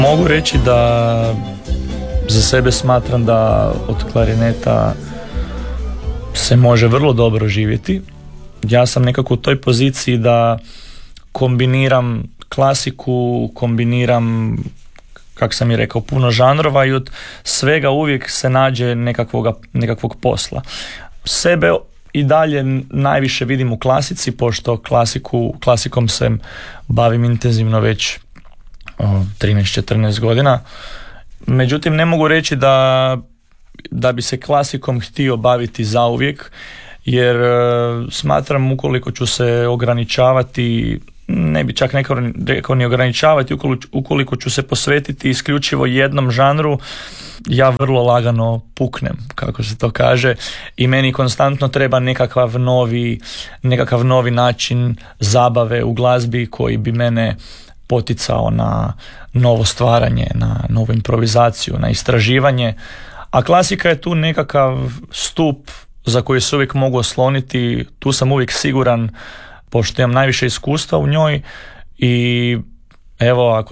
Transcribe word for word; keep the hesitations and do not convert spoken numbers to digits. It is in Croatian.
Mogu reći da za sebe smatram da od klarineta se može vrlo dobro živjeti. Ja sam nekako u toj poziciji da kombiniram klasiku, kombiniram, kako sam i rekao, puno žanrova i od svega uvijek se nađe nekakvoga, nekakvog posla. Sebe i dalje najviše vidim u klasici, pošto klasiku, klasikom se bavim intenzivno već trinaest četrnaest godina. Međutim, ne mogu reći da, da bi se klasikom htio baviti zauvijek, jer smatram ukoliko ću se ograničavati, ne bi čak neko rekao ni ograničavati, ukoliko, ukoliko ću se posvetiti isključivo jednom žanru, ja vrlo lagano puknem, kako se to kaže, i meni konstantno treba nekakav novi, nekakav novi način zabave u glazbi koji bi mene poticao na novo stvaranje, na novu improvizaciju, na istraživanje, a klasika je tu nekakav stup za koji se uvijek mogu osloniti. Tu sam uvijek siguran, pošto imam najviše iskustva u njoj i evo, ako